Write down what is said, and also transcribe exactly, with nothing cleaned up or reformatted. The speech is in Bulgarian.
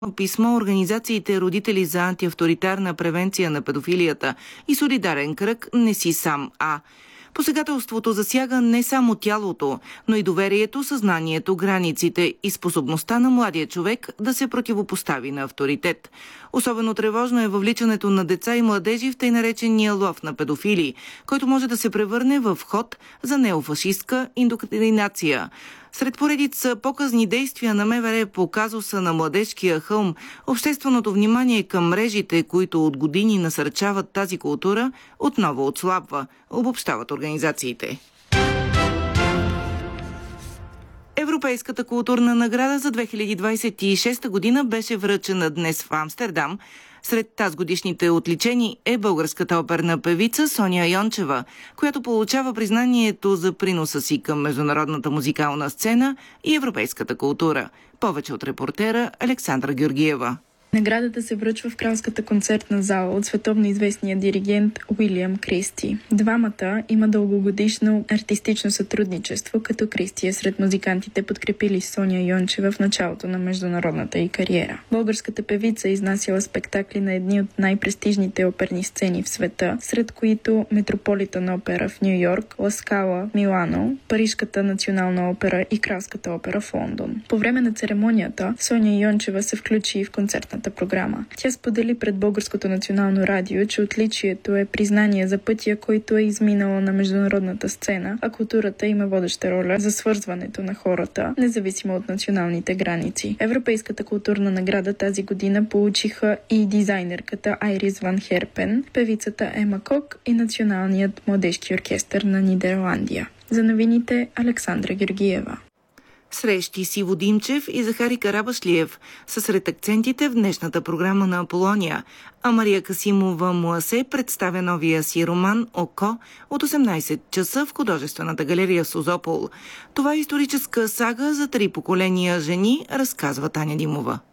Писмо организациите родители за антиавторитарна превенция на педофилията и солидарен кръг "Не си сам, а". Посегателството засяга не само тялото, но и доверието, съзнанието, границите и способността на младия човек да се противопостави на авторитет. Особено тревожно е въвличането на деца и младежи в тъй наречения лов на педофили, който може да се превърне в ход за неофашистка индоктринация. Сред поредица показни действия на МВР по казуса на Младежкия хълм, общественото внимание към мрежите, които от години насърчават тази култура, отново отслабва, обобщават организациите. Европейската културна награда за две хиляди двадесет и шеста година беше връчена днес в Амстердам. Сред тазгодишните отличени е българската оперна певица Соня Йончева, която получава признанието за приноса си към международната музикална сцена и европейската култура. Повече от репортера Александра Георгиева. Наградата се връчва в Кралската концертна зала от световно известния диригент Уилям Кристи. Двамата има дългогодишно артистично сътрудничество, като Кристи е сред музикантите, подкрепили Соня Йончева в началото на международната й кариера. Българската певица изнасяла спектакли на едни от най-престижните оперни сцени в света, сред които Метрополитън опера в Ню Йорк, Ла Скала в Милано, Парижката национална опера и Кралската опера в Лондон. По време на церемонията Соня Йончева се включи в концертната програма. Тя сподели пред Българското национално радио, че отличието е признание за пътя, който е изминала на международната сцена, а културата има водеща роля за свързването на хората, независимо от националните граници. Европейската културна награда тази година получиха и дизайнерката Айрис Ван Херпен, певицата Ема Кок и Националният младежки оркестър на Нидерландия. За новините Александра Георгиева. Срещи с Иво Димчев и Захари Карабашлиев са сред акцентите в днешната програма на Аполония, а Мария Касимова Муасе представя новия си роман "Око" от осемнадесет часа в художествената галерия Созопол. Това е историческа сага за три поколения жени, разказва Таня Димова.